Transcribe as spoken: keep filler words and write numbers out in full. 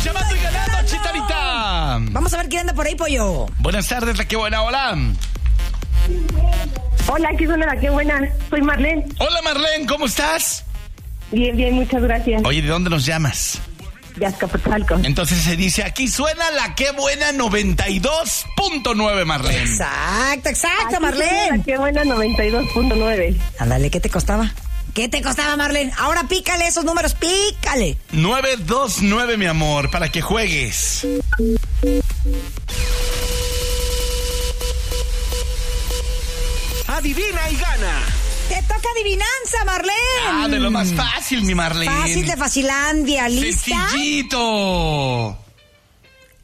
llamando y ganando, Chicharita. Vamos a ver quién anda por ahí, pollo. Buenas tardes, la que buena, hola. Hola, qué buena, qué buena. Soy Marlene. Hola, Marlene, ¿cómo estás? Bien, bien, muchas gracias. Oye, ¿de dónde nos llamas? De Azcapotzalco. Entonces se dice, aquí suena la que buena noventa y dos punto nueve, Marlene. Exacto, exacto, Aquí Marlene. suena la Qué buena noventa y dos punto nueve. Ándale, ¿qué te costaba? ¿Qué te costaba, Marlene? Ahora pícale esos números, pícale. nueve dos nueve, mi amor, para que juegues. Adivina y gana. Te toca adivinanza, Marlene. Ah, de lo más fácil, mi Marlene. Fácil de Facilandia, ¿lista? Sencillito.